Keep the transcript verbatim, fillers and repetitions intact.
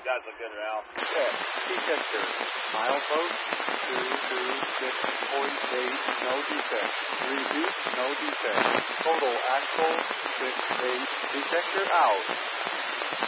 Guys look good, Ralph. Check. Detector. Milepost two two six point eight. No defect. Repeat. No defect. Total axle six eight. Detector out.